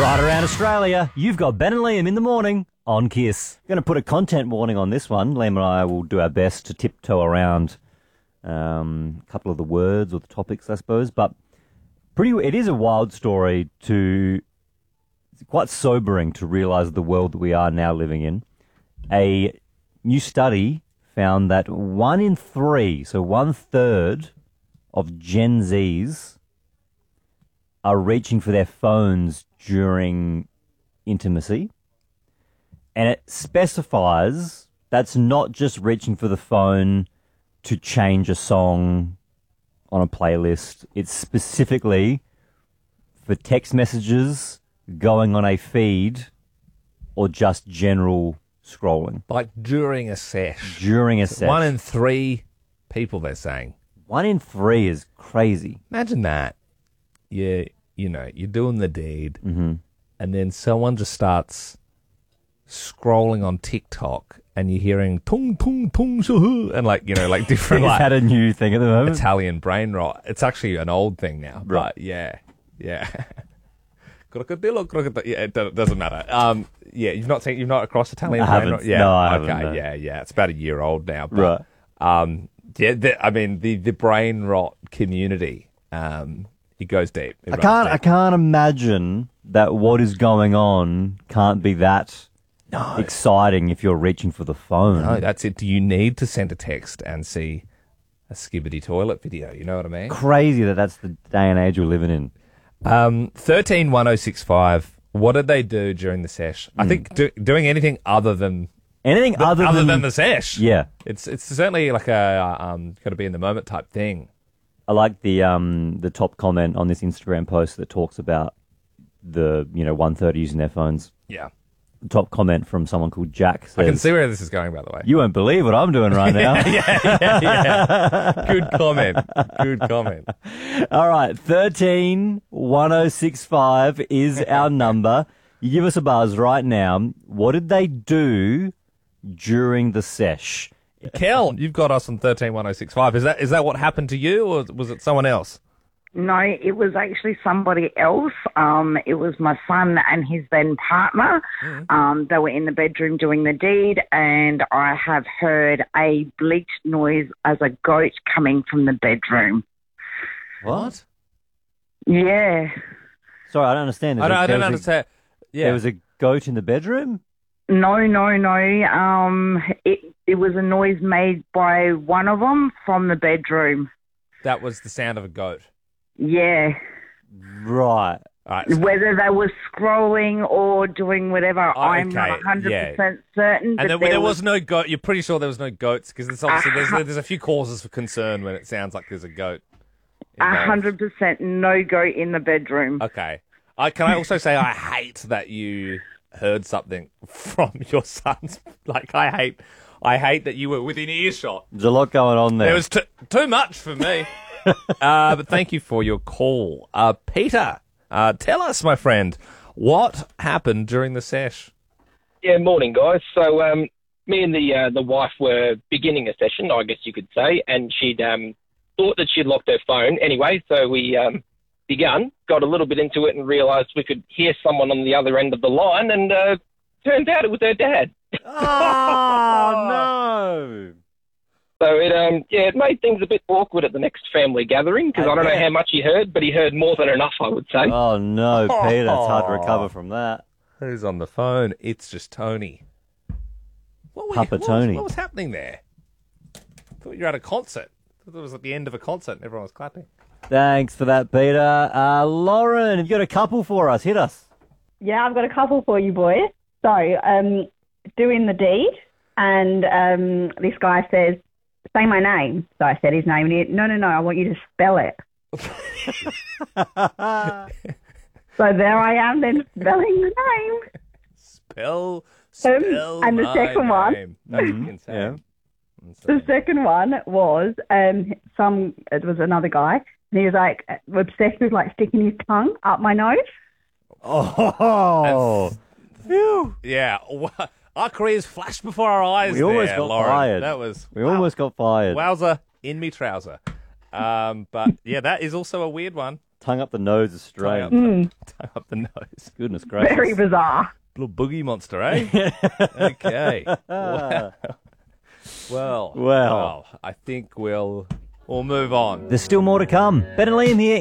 Right around Australia, you've got Ben and Liam in the morning on Kiss. Going to put a content warning on this one. Liam and I will do our best to tiptoe around a couple of the words or the topics, I suppose. But it is a wild story it's quite sobering to realise the world that we are now living in. A new study found that 1 in 3, so 1/3 of Gen Zs are reaching for their phones during intimacy. And it specifies that's not just reaching for the phone to change a song on a playlist. It's specifically for text messages, going on a feed, or just general scrolling. Like during a sesh. During a sesh. 1 in 3 people, they're saying. 1 in 3 is crazy. Imagine that. You're doing the deed, and then someone just starts scrolling on TikTok, and you're hearing tung tung tung shahu, and like different. It's had a new thing at the moment. Italian brain rot. It's actually an old thing now, right? But yeah. Crocodilo, crocodile. Yeah, it doesn't matter. You've not across Italian brain rot. Yeah, no, I haven't. Okay, No. yeah. It's about a year old now, but, right? The brain rot community. It goes deep. I can't imagine that what is going on can't be that exciting if you're reaching for the phone. No, that's it. Do you need to send a text and see a Skibbity toilet video? You know what I mean? Crazy that's the day and age we're living in. 131065. What did they do during the sesh? I think doing anything other than the sesh. Yeah, it's certainly like a got to be in the moment type thing. I like the top comment on this Instagram post that talks about the 1/3 using their phones. Yeah. The top comment from someone called Jack says, I can see where this is going, by the way. You won't believe what I'm doing right now. Yeah. Good comment. All right, 131065 is our number. You give us a buzz right now. What did they do during the sesh? Kel, you've got us on 131065. Is that what happened to you, or was it someone else? No, it was actually somebody else. It was my son and his then partner. They were in the bedroom doing the deed, and I have heard a bleat noise as a goat coming from the bedroom. What? Yeah. Sorry, I don't understand. I don't understand. Yeah. There was a goat in the bedroom? No. It was a noise made by one of them from the bedroom. That was the sound of a goat. Yeah. Right. Whether they were scrolling or doing whatever, I'm not 100% certain. And there was no goat. You're pretty sure there was no goats, because there's a few causes for concern when it sounds like there's a goat. 100% no goat in the bedroom. Okay. Can I also say I hate that you heard something from your son's. Like, I hate that you were within earshot. There's a lot going on there. It was too much for me. But thank you for your call. Peter, tell us, my friend, what happened during the sesh? Yeah, morning, guys. So me and the wife were beginning a session, I guess you could say, and she'd thought that she'd locked her phone anyway, so we begun, got a little bit into it and realised we could hear someone on the other end of the line, and turns out it was her dad. Oh, no. So it made things a bit awkward at the next family gathering, because I don't know how much he heard, but he heard more than enough, I would say. Oh, no, Peter. It's hard to recover from that. Who's on the phone? It's just Tony. Tony. What was happening there? I thought you were at a concert. I thought it was at the end of a concert and everyone was clapping. Thanks for that, Peter. Lauren, have you got a couple for us? Hit us. Yeah, I've got a couple for you, boys. So, doing the deed, and this guy says, say my name. So I said his name, and he, no, I want you to spell it. So there I am then spelling the name. Spell and the second name. one. That's insane. The second one was, it was another guy, and he was like obsessed with like sticking his tongue up my nose. Oh. Phew. Yeah. Our careers flashed before our eyes. We almost got Lauren. fired. Almost got fired. Wowza, in me trouser. But yeah, that is also a weird one. Tongue up the nose is strange. Tongue up the nose. Goodness gracious. Very bizarre. Little boogie monster, eh? Okay. Wow. Well, Well. I think we'll move on. There's still more to come. Ben and Liam here.